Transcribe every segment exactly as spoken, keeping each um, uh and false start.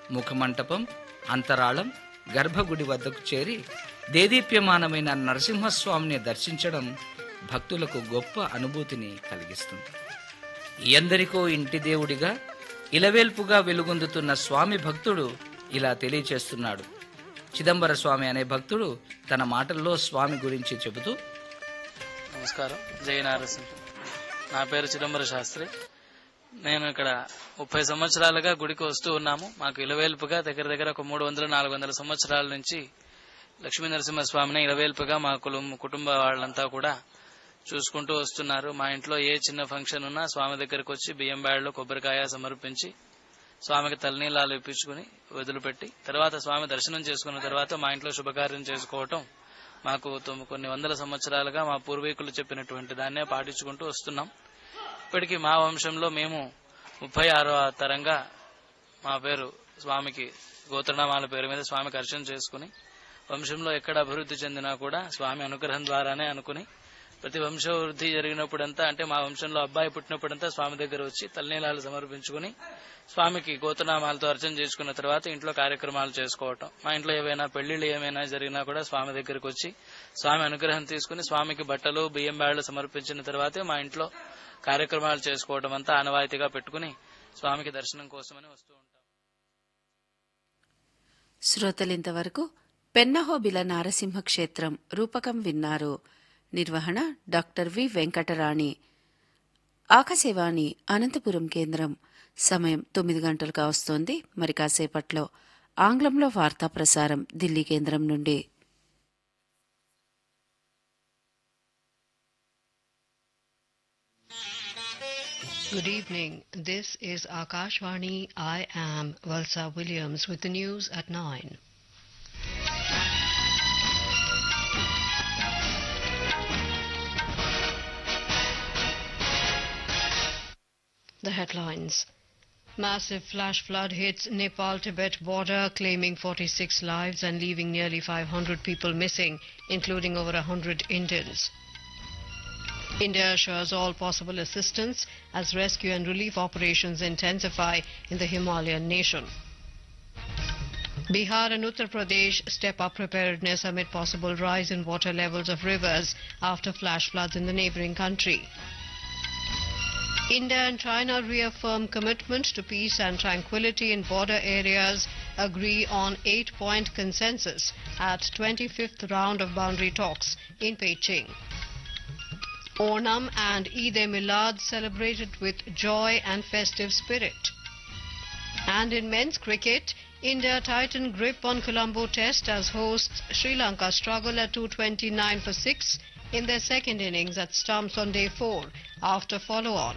ముఖమంటపం, అంతరాళం, గర్భగుడి వద్దకు చేరి దేదీప్యమానమైన నరసింహస్వామిని దర్శించడం భక్తులకు గొప్ప అనుభూతిని కలిగిస్తుంది. ఎందరికో ఇంటి దేవుడిగా ఇలవేల్పుగా వెలుగొందుతున్న స్వామి భక్తుడు ఇలా తెలియచేస్తున్నాడు. చిదంబర స్వామి అనే భక్తుడు తన మాటల్లో స్వామి గురించి చెబుతూ, నమస్కారం, జై నారసింహ. నా పేరు చిదంబర శాస్త్రి. నేను ఇక్కడ ముప్పై సంవత్సరాలుగా గుడికి వస్తూ ఉన్నాము. మాకు ఇలవేల్పుగా దగ్గర దగ్గర ఒక మూడు వందల నాలుగు వందల సంవత్సరాల నుంచి లక్ష్మీ నరసింహస్వామిని ఇలవేల్పుగా మా కుటుంబ వాళ్ళంతా కూడా చూసుకుంటూ వస్తున్నారు. మా ఇంట్లో ఏ చిన్న ఫంక్షన్ ఉన్నా స్వామి దగ్గరకు వచ్చి బియ్యం బ్యాడ్లో కొబ్బరికాయ సమర్పించి స్వామికి తలనీలాలు ఇప్పించుకుని వదిలిపెట్టి తర్వాత స్వామి దర్శనం చేసుకున్న తర్వాత మా ఇంట్లో శుభకార్యం చేసుకోవటం మాకు కొన్ని వందల సంవత్సరాలుగా మా పూర్వీకులు చెప్పినటువంటి దాన్నే పాటించుకుంటూ వస్తున్నాం. ఇప్పటికీ మా వంశంలో మేము ముప్పై ఆరో తరంగా మా పేరు స్వామికి గోత్రనామాల పేరు మీద స్వామికి అర్చన చేసుకుని వంశంలో ఎక్కడ అభివృద్ధి చెందినా కూడా స్వామి అనుగ్రహం ద్వారానే అనుకుని ప్రతి వంశవృద్ధి జరిగినప్పుడంతా, అంటే మా వంశంలో అబ్బాయి పుట్టినప్పుడంతా స్వామి దగ్గర వచ్చి తలనీలాలు సమర్పించుకుని స్వామికి గోత్రనామాలతో అర్చన చేసుకున్న తర్వాత ఇంట్లో కార్యక్రమాలు చేసుకోవటం. మా ఇంట్లో ఏవైనా పెళ్లిళ్ళు ఏమైనా జరిగినా కూడా స్వామి దగ్గరకు వచ్చి స్వామి అనుగ్రహం తీసుకుని స్వామికి బట్టలు బియ్యం బ్యాళ్లు సమర్పించిన తర్వాతే మా ఇంట్లో కార్యక్రమాలు చేసుకోవటం అంతా ఆనవాయితీగా పెట్టుకుని స్వామికి దర్శనం కోసమని వస్తూ ఉంటాం. శ్రోతలింతవరకు పెన్నహోబిల నారసింహ క్షేత్రం రూపకం విన్నారు. నిర్వహణ డాక్టర్ వి వెంకటరాణి. ఆకాశవాణి అనంతపురం కేంద్రం. సమయం తొమ్మిది గంటలు కావస్తోంది. మరి కాసేపట్లో ఆంగ్లంలో వార్తా ప్రసారం ఢిల్లీ కేంద్రం నుండి. Good evening. This is Akashvani. I am Valsa Williams with the news at nine. The headlines. Massive flash flood hits Nepal-Tibet border, claiming forty-six lives and leaving nearly five hundred people missing, including over one hundred Indians. India assures all possible assistance as rescue and relief operations intensify in the Himalayan nation. Bihar and Uttar Pradesh step up preparedness amid possible rise in water levels of rivers after flash floods in the neighbouring country. India and China reaffirm commitment to peace and tranquility in border areas, agree on eight-point consensus at twenty-fifth round of boundary talks in Beijing. Onam and Eid-e-Milad celebrated with joy and festive spirit. And in men's cricket, India tightened grip on Colombo Test as hosts Sri Lanka struggle at two twenty-nine for six in their second innings at stumps on day four after follow-on.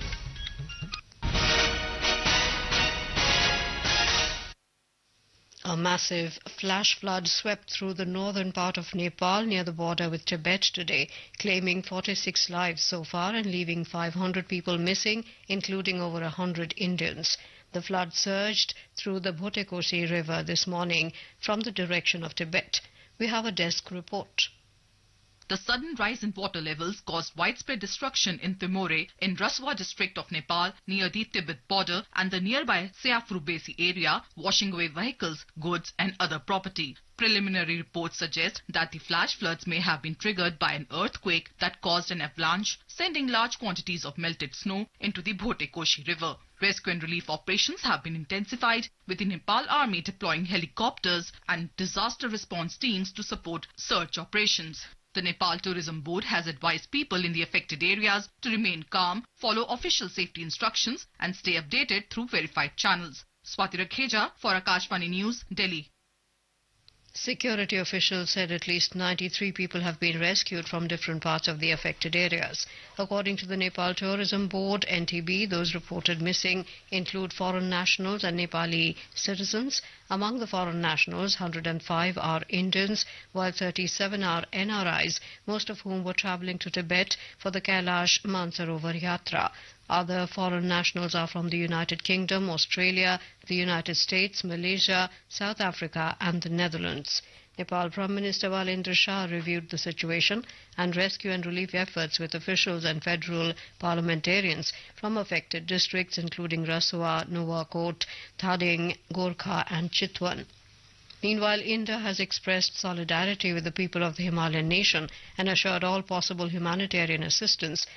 A massive flash flood swept through the northern part of Nepal near the border with Tibet today, claiming forty-six lives so far and leaving five hundred people missing, including over one hundred Indians. The flood surged through the Bhotekoshi River this morning from the direction of Tibet. We have a desk report. The sudden rise in water levels caused widespread destruction in Timore in Raswa district of Nepal near the Tibet border and the nearby Seafrubesi area, washing away vehicles, goods and other property. Preliminary reports suggest that the flash floods may have been triggered by an earthquake that caused an avalanche, sending large quantities of melted snow into the Bhotekoshi River. Rescue and relief operations have been intensified, with the Nepal Army deploying helicopters and disaster response teams to support search operations. The Nepal Tourism Board has advised people in the affected areas to remain calm, follow official safety instructions and stay updated through verified channels. Swati Rakheja for Akashvani News, Delhi. Security officials said at least ninety-three people have been rescued from different parts of the affected areas. According to the Nepal Tourism Board, N T B, those reported missing include foreign nationals and Nepali citizens. Among the foreign nationals, one hundred five are Indians, while thirty-seven are N R Is, most of whom were travelling to Tibet for the Kailash Mansarovar Yatra. Other foreign nationals are from the United Kingdom, Australia, the United States, Malaysia, South Africa and the Netherlands. Nepal Prime Minister Walendra Shah reviewed the situation and rescue and relief efforts with officials and federal parliamentarians from affected districts including Rasua, Nuwakot, Thading, Gorkha and Chitwan. Meanwhile, India has expressed solidarity with the people of the Himalayan nation and assured all possible humanitarian assistance